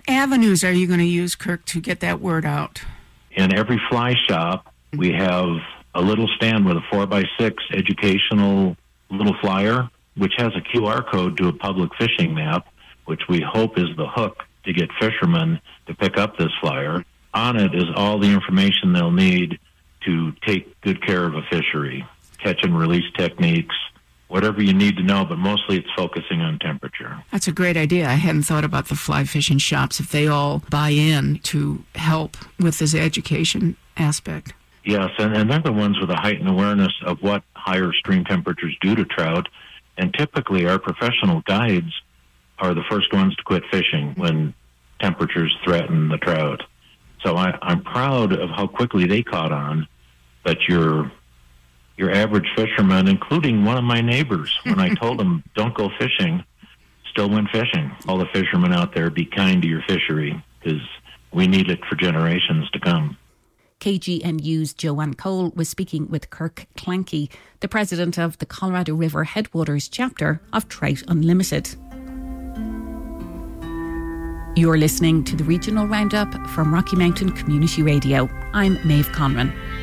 avenues are you going to use, Kirk, to get that word out? In every fly shop, we have a little stand with a 4x6 educational little flyer, which has a QR code to a public fishing map, which we hope is the hook to get fishermen to pick up this flyer. On it is all the information they'll need to take good care of a fishery, catch and release techniques, whatever you need to know, but mostly it's focusing on temperature. That's a great idea. I hadn't thought about the fly fishing shops, if they all buy in to help with this education aspect. Yes, and they're the ones with a heightened awareness of what higher stream temperatures do to trout. And typically our professional guides are the first ones to quit fishing when temperatures threaten the trout. So I'm proud of how quickly they caught on, but your average fisherman, including one of my neighbors, when I told him don't go fishing, still went fishing. All the fishermen out there, be kind to your fishery, because we need it for generations to come. KGNU's Joanne Cole was speaking with Kirk Clanky, the president of the Colorado River Headwaters chapter of Trout Unlimited. You're listening to the Regional Roundup from Rocky Mountain Community Radio. I'm Maeve Conran.